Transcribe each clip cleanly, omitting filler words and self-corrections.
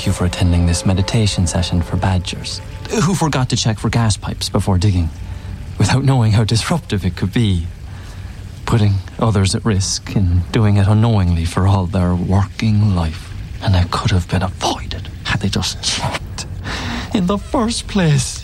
you for attending this meditation session for badgers who forgot to check for gas pipes before digging, without knowing how disruptive it could be, putting others at risk and doing it unknowingly for all their working life. And it could have been avoided had they just checked in the first place.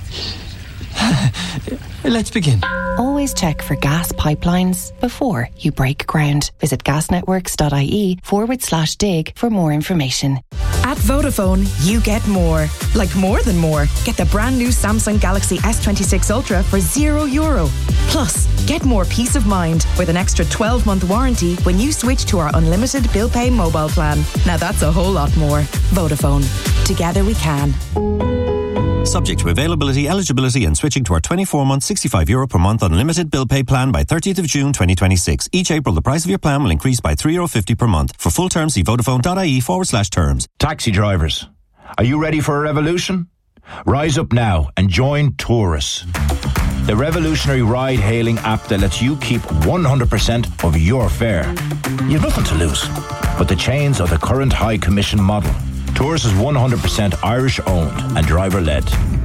Let's begin. Always check for gas pipelines before you break ground. Visit gasnetworks.ie/dig for more information. At Vodafone, you get more. Like more than more. Get the brand new Samsung Galaxy S26 Ultra for €0. Plus, get more peace of mind with an extra 12-month warranty when you switch to our unlimited bill pay mobile plan. Now that's a whole lot more. Vodafone. Together we can. Subject to availability, eligibility and switching to our 24-month €65 per month unlimited bill pay plan by 30th of June 2026. Each April, the price of your plan will increase by €3.50 per month. For full terms, see vodafone.ie/terms. Taxi drivers, are you ready for a revolution? Rise up now and join Taurus, the revolutionary ride-hailing app that lets you keep 100% of your fare. You've nothing to lose but the chains of the current high commission model. Taurus is 100% Irish-owned and driver-led.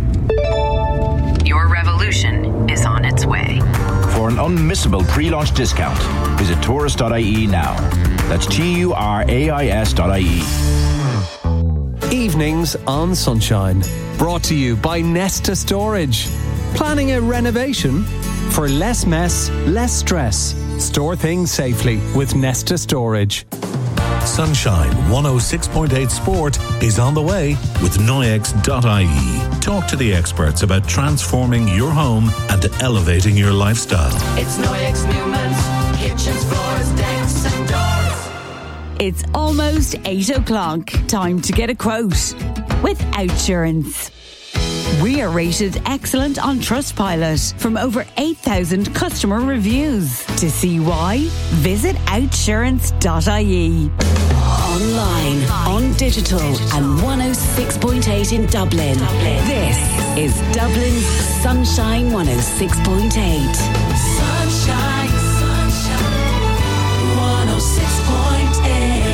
Your revolution is on its way. For an unmissable pre-launch discount, visit taurus.ie now. That's TURAIS.ie. Evenings on Sunshine. Brought to you by Nesta Storage. Planning a renovation? For less mess, less stress. Store things safely with Nesta Storage. Sunshine 106.8 Sport is on the way with Noyex.ie. Talk to the experts about transforming your home and elevating your lifestyle. It's Noyex Newman's kitchens, floors, decks and doors. It's almost 8 o'clock. Time to get a quote with Outsurance. We are rated excellent on Trustpilot from over 8,000 customer reviews. To see why, visit outsurance.ie. Online, on digital and 106.8 in Dublin. This is Dublin's Sunshine 106.8. Sunshine, sunshine, 106.8.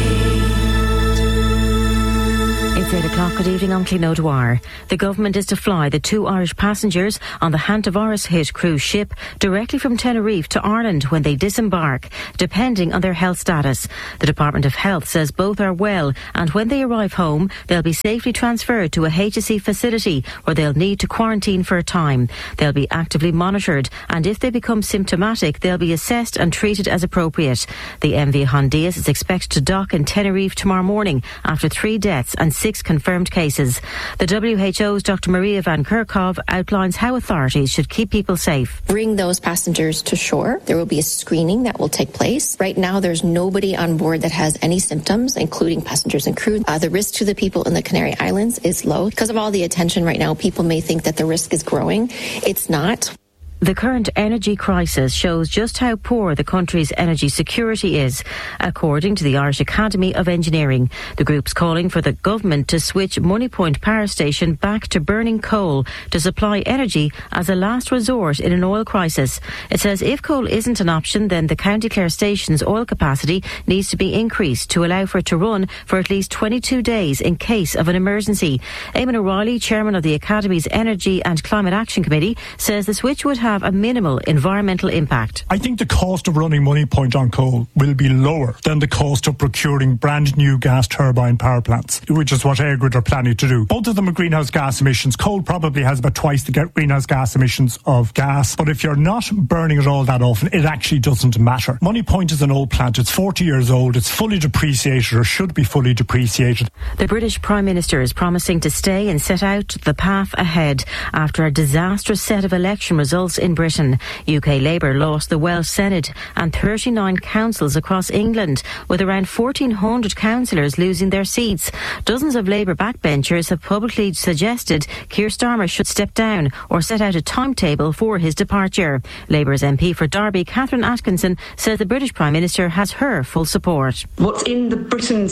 It's 8 o'clock. Good evening. I'm Clín O'Dwyer. The government is to fly the 2 Irish passengers on the Hantavirus hit cruise ship directly from Tenerife to Ireland when they disembark, depending on their health status. The Department of Health says both are well, and when they arrive home, they'll be safely transferred to a HSE facility where they'll need to quarantine for a time. They'll be actively monitored, and if they become symptomatic, they'll be assessed and treated as appropriate. The MV Hondias is expected to dock in Tenerife tomorrow morning after 3 deaths and 6 confirmed cases. The WHO's Dr. Maria Van Kerkhove outlines how authorities should keep people safe. Bring those passengers to shore. There will be a screening that will take place. Right now, there's nobody on board that has any symptoms, including passengers and crew. The risk to the people in the Canary Islands is low. Because of all the attention right now, people may think that the risk is growing. It's not. The current energy crisis shows just how poor the country's energy security is, according to the Irish Academy of Engineering. The group's calling for the government to switch Moneypoint Power Station back to burning coal to supply energy as a last resort in an oil crisis. It says if coal isn't an option, then the County Clare station's oil capacity needs to be increased to allow for it to run for at least 22 days in case of an emergency. Eamon O'Reilly, chairman of the Academy's Energy and Climate Action Committee, says the switch would have a minimal environmental impact. I think the cost of running Moneypoint on coal will be lower than the cost of procuring brand new gas turbine power plants, which is what Airgrid are planning to do. Both of them are greenhouse gas emissions. Coal probably has about twice the greenhouse gas emissions of gas, but if you're not burning it all that often, it actually doesn't matter. Moneypoint is an old plant. It's 40 years old. It's fully depreciated, or should be fully depreciated. The British Prime Minister is promising to stay and set out the path ahead after a disastrous set of election results in Britain. UK Labour lost the Welsh Senate and 39 councils across England, with around 1,400 councillors losing their seats. Dozens of Labour backbenchers have publicly suggested Keir Starmer should step down or set out a timetable for his departure. Labour's MP for Derby, Catherine Atkinson, says the British Prime Minister has her full support. What's in Britain's best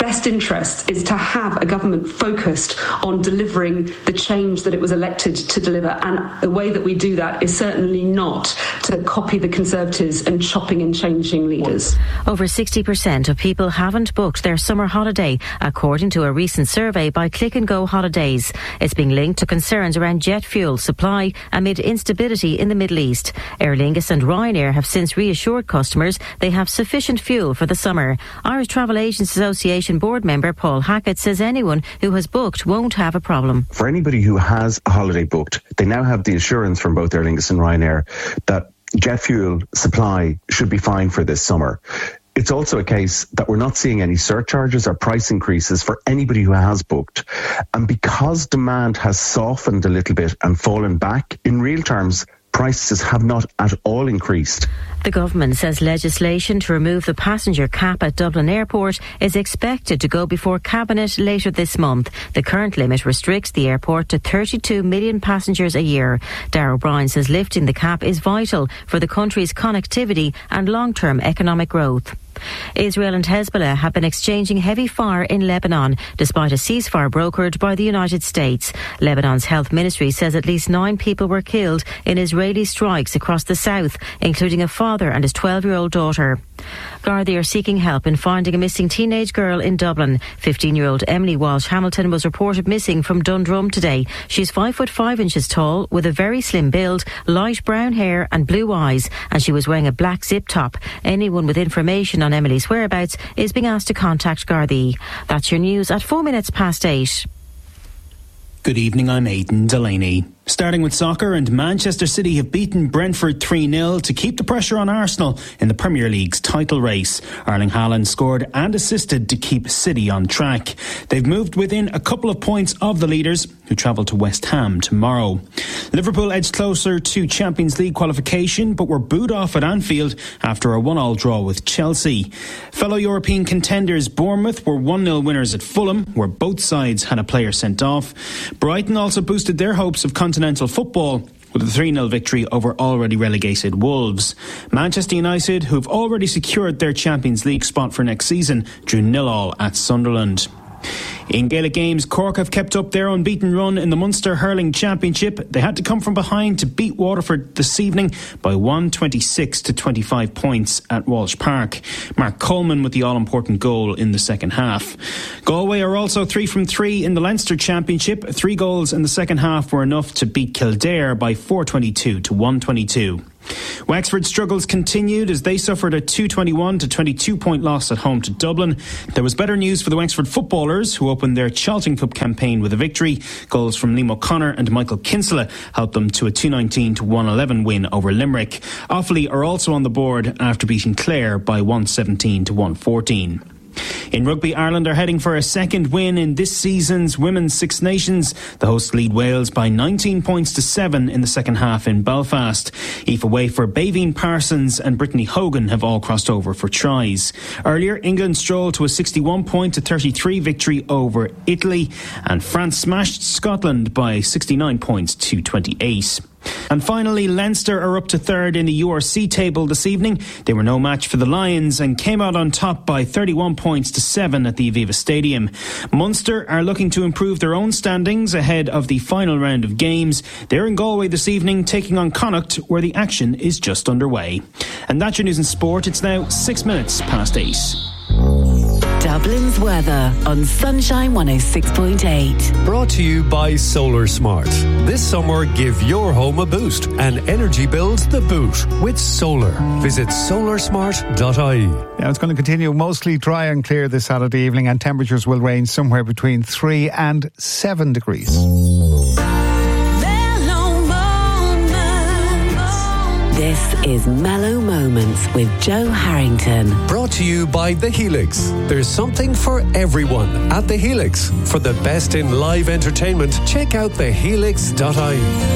best interest is to have a government focused on delivering the change that it was elected to deliver. And the way that we do that is certainly not to copy the Conservatives and chopping and changing leaders. Over 60% of people haven't booked their summer holiday, according to a recent survey by Click and Go Holidays. It's being linked to concerns around jet fuel supply amid instability in the Middle East. Aer Lingus and Ryanair have since reassured customers they have sufficient fuel for the summer. Irish Travel Agents Association board member Paul Hackett says anyone who has booked won't have a problem. For anybody who has a holiday booked, they now have the assurance from both Aer Lingus and Ryanair that jet fuel supply should be fine for this summer. It's also a case that we're not seeing any surcharges or price increases for anybody who has booked. And because demand has softened a little bit and fallen back, in real terms, prices have not at all increased. The government says legislation to remove the passenger cap at Dublin Airport is expected to go before Cabinet later this month. The current limit restricts the airport to 32 million passengers a year. Darragh O'Brien says lifting the cap is vital for the country's connectivity and long-term economic growth. Israel and Hezbollah have been exchanging heavy fire in Lebanon, despite a ceasefire brokered by the United States. Lebanon's health ministry says at least 9 people were killed in Israeli strikes across the south, including a father and his 12-year-old daughter. Gardaí are seeking help in finding a missing teenage girl in Dublin. 15-year-old Emily Walsh-Hamilton was reported missing from Dundrum today. She's 5'5" tall, with a very slim build, light brown hair and blue eyes, and she was wearing a black zip top. Anyone with information on Emily's whereabouts is being asked to contact Gardaí. That's your news at 8:04. Good evening, I'm Aidan Delaney. Starting with soccer, and Manchester City have beaten Brentford 3-0 to keep the pressure on Arsenal in the Premier League's title race. Erling Haaland scored and assisted to keep City on track. They've moved within a couple of points of the leaders, who travel to West Ham tomorrow. Liverpool edged closer to Champions League qualification, but were booed off at Anfield after a 1-1 draw with Chelsea. Fellow European contenders Bournemouth were 1-0 winners at Fulham, where both sides had a player sent off. Brighton also boosted their hopes of continental football with a 3-0 victory over already relegated Wolves. Manchester United, who've already secured their Champions League spot for next season, drew 0-0 at Sunderland. In Gaelic games, Cork have kept up their unbeaten run in the Munster Hurling Championship. They had to come from behind to beat Waterford this evening by 126 to 25 points at Walsh Park. Mark Coleman with the all-important goal in the second half. Galway are also 3 from 3 in the Leinster Championship. 3 goals in the second half were enough to beat Kildare by 422 to 122. Wexford's struggles continued as they suffered a 221 to 22 point loss at home to Dublin. There was better news for the Wexford footballers, who opened their Charlton Cup campaign with a victory. Goals from Liam O'Connor and Michael Kinsella helped them to a 219 to 111 win over Limerick. Offaly are also on the board after beating Clare by 117 to 114. In rugby, Ireland are heading for a second win in this season's Women's Six Nations. The hosts lead Wales by 19 points to 7 in the second half in Belfast. Aoife Wafer, Baveen Parsons and Brittany Hogan have all crossed over for tries. Earlier, England strolled to a 61 point to 33 victory over Italy, and France smashed Scotland by 69 points to 28. And finally, Leinster are up to third in the URC table this evening. They were no match for the Lions and came out on top by 31 points to 7 at the Aviva Stadium. Munster are looking to improve their own standings ahead of the final round of games. They're in Galway this evening, taking on Connacht, where the action is just underway. And that's your news in sport. It's now 6 minutes past 8. Dublin's weather on Sunshine 106.8. Brought to you by Solar Smart. This summer, give your home a boost and energy bills the boot with solar. Visit solarsmart.ie. Now it's going to continue mostly dry and clear this Saturday evening, and temperatures will range somewhere between 3 and 7 degrees. This is Mellow Moments with Joe Harrington. Brought to you by The Helix. There's something for everyone at The Helix. For the best in live entertainment, check out thehelix.ie.